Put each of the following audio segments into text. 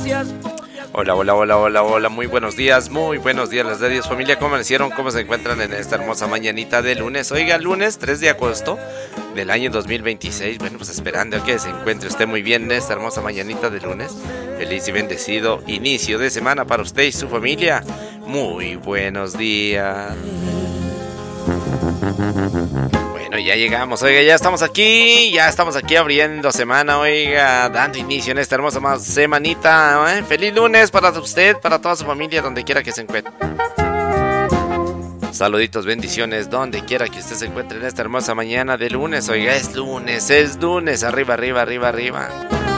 Hola, hola, hola, hola, hola, muy buenos días las de Dios familia, ¿cómo amanecieron? ¿Cómo se encuentran en esta hermosa mañanita de lunes? Oiga, lunes 3 de agosto del año 2026, bueno, pues esperando que se encuentre usted muy bien en esta hermosa mañanita de lunes. Feliz y bendecido inicio de semana para usted y su familia. Muy buenos días. Bueno, ya llegamos, oiga, ya estamos aquí abriendo semana, oiga, dando inicio en esta hermosa semanita, ¿eh? Feliz lunes para usted, para toda su familia, donde quiera que se encuentre. Saluditos, bendiciones, donde quiera que usted se encuentre en esta hermosa mañana de lunes, oiga, es lunes, arriba, arriba, arriba, arriba.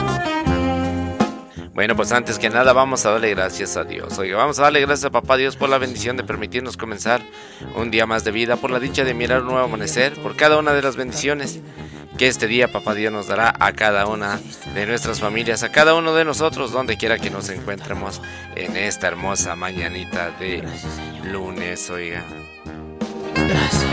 Bueno, pues antes que nada vamos a darle gracias a Dios. Oiga, vamos a darle gracias a Papá Dios por la bendición de permitirnos comenzar un día más de vida, por la dicha de mirar un nuevo amanecer, por cada una de las bendiciones que este día Papá Dios nos dará a cada una de nuestras familias, a cada uno de nosotros, donde quiera que nos encontremos en esta hermosa mañanita de lunes, oiga. Gracias.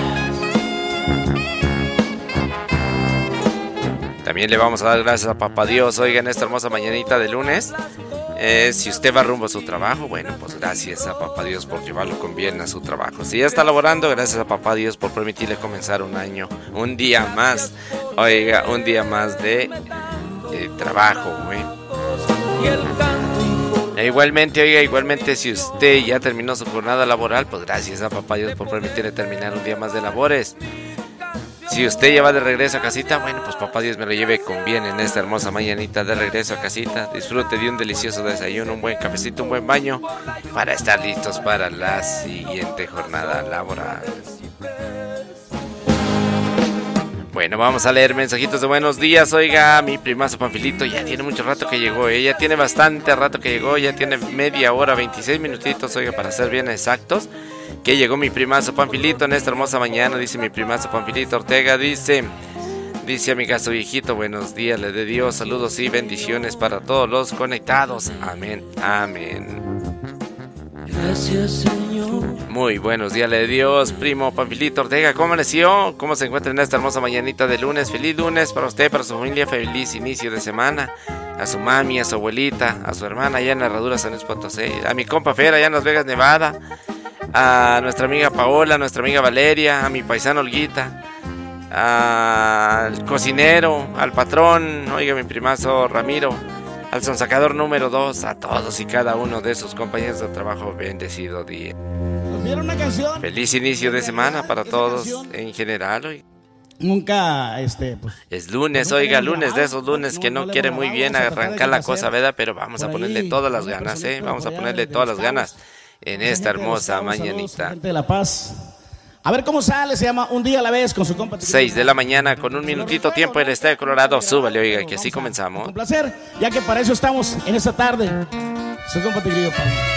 También le vamos a dar gracias a Papá Dios, oiga, en esta hermosa mañanita de lunes. Si usted va rumbo a su trabajo, bueno, pues gracias a Papá Dios por llevarlo con bien a su trabajo. Si ya está laborando, gracias a Papá Dios por permitirle comenzar un año, un día más, oiga, un día más de trabajo, güey. Igualmente, oiga, igualmente si usted ya terminó su jornada laboral, pues gracias a Papá Dios por permitirle terminar un día más de labores. Si usted ya va de regreso a casita, bueno, pues Papá Dios me lo lleve con bien en esta hermosa mañanita de regreso a casita. Disfrute de un delicioso desayuno, un buen cafecito, un buen baño, para estar listos para la siguiente jornada laboral. Bueno, vamos a leer mensajitos de buenos días. Oiga, mi primazo Panfilito ya tiene mucho rato que llegó, ya tiene bastante rato que llegó, ya tiene media hora, 26 minutitos, oiga, para ser bien exactos, que llegó mi primazo Panfilito en esta hermosa mañana. Dice mi primazo Panfilito Ortega, dice amigazo viejito, buenos días, le de Dios, saludos y bendiciones para todos los conectados. Amén, amén. Gracias, Señor. Muy buenos días, le de Dios, primo Panfilito Ortega, ¿cómo amaneció? ¿Cómo se encuentra en esta hermosa mañanita de lunes? Feliz lunes para usted, para su familia, feliz inicio de semana. A su mami, a su abuelita, a su hermana allá en Herradura, San Luis Potosí, a mi compa Fer allá en Las Vegas, Nevada, a nuestra amiga Paola, a nuestra amiga Valeria, a mi paisano Olguita, al cocinero, al patrón, oiga, mi primazo Ramiro, al sonsacador número 2, a todos y cada uno de sus compañeros de trabajo, bendecido día. Una canción. Feliz inicio de semana para todos en general, oiga. Nunca, pues, es lunes, oiga, lunes de esos lunes que no quiere muy bien arrancar la cosa, ¿verdad? Pero vamos a ponerle todas las ganas, vamos a ponerle todas las ganas en esta hermosa mañanita. Gente de La Paz. A ver cómo sale, se llama Un Día a la Vez con su compa. 6 de la mañana con un minutito tiempo en el estado de Colorado. Súbale, oiga, que así comenzamos. Un placer, ya que para eso estamos en esta tarde. Su compa Tigrillo.